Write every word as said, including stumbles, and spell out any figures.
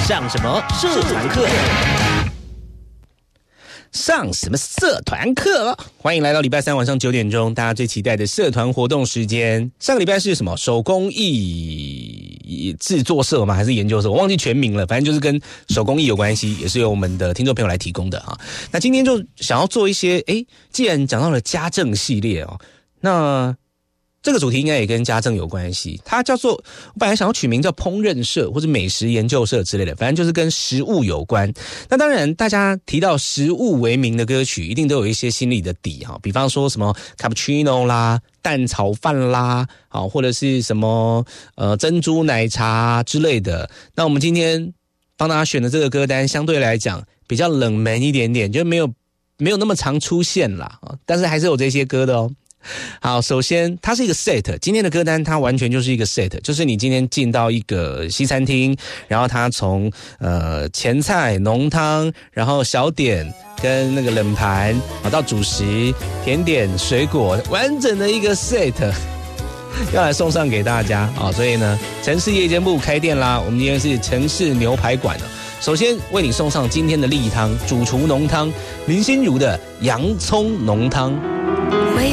上什么社团课？上什么社团课？欢迎来到礼拜三晚上九点钟，大家最期待的社团活动时间。上个礼拜是什么？手工艺制作社吗？还是研究社？我忘记全名了，反正就是跟手工艺有关系，也是由我们的听众朋友来提供的哈。那今天就想要做一些，诶，既然讲到了家政系列哦，那这个主题应该也跟家政有关系，它叫做，我本来想要取名叫烹饪社或者美食研究社之类的，反正就是跟食物有关。那当然大家提到食物为名的歌曲一定都有一些心里的底哈，比方说什么 cappuccino 啦、蛋炒饭啦，或者是什么呃珍珠奶茶之类的。那我们今天帮大家选的这个歌单相对来讲比较冷门一点点，就没有没有那么常出现啦，但是还是有这些歌的哦。好，首先它是一个 set， 今天的歌单它完全就是一个 set， 就是你今天进到一个西餐厅，然后它从呃前菜、浓汤，然后小点跟那个冷盘，到主食、甜点、水果，完整的一个 set 要来送上给大家啊！所以呢，城市夜间部开店啦，我们今天是城市牛排馆了。首先为你送上今天的例汤，主厨浓汤林心如的洋葱浓汤。